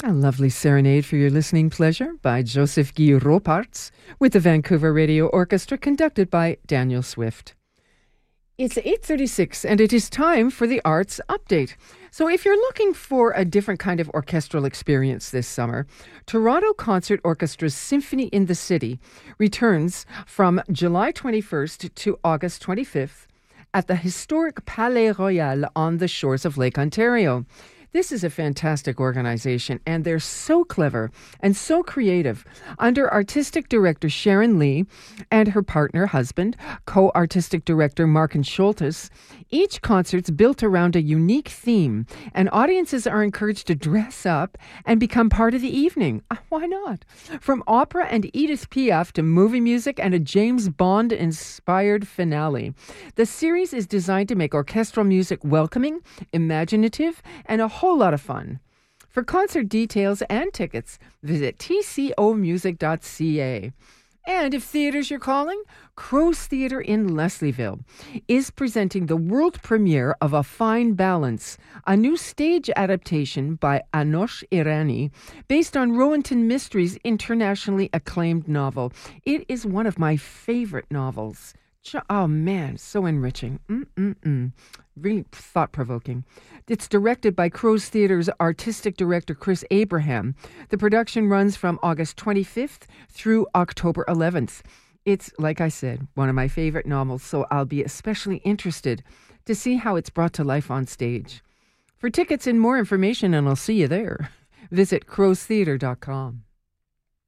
A lovely serenade for your listening pleasure by Joseph Guy Roparts with the Vancouver Radio Orchestra, conducted by Daniel Swift. It's 8:36 and it is time for the Arts Update. So if you're looking for a different kind of orchestral experience this summer, Toronto Concert Orchestra's Symphony in the City returns from July 21st to August 25th at the historic Palais Royal on the shores of Lake Ontario. This is a fantastic organization, and they're so clever and so creative. Under artistic director Sharon Lee and her partner, husband, co-artistic director Markin Scholtes, each concert's built around a unique theme, and audiences are encouraged to dress up and become part of the evening. Why not? From opera and Edith Piaf to movie music and a James Bond-inspired finale, the series is designed to make orchestral music welcoming, imaginative, and a whole lot of fun. For concert details and tickets, visit tcomusic.ca. And if theaters you're calling, Crow's Theatre in Leslieville is presenting the world premiere of A Fine Balance, a new stage adaptation by Anosh Irani, based on Rowanton Mystery's internationally acclaimed novel. It is one of my favorite novels. Oh man, so enriching. Really thought-provoking. It's directed by Crow's Theatre's artistic director Chris Abraham. The production runs from August 25th through October 11th. It's, like I said, one of my favorite novels, so I'll be especially interested to see how it's brought to life on stage. For tickets and more information, and I'll see you there, visit crowstheatre.com.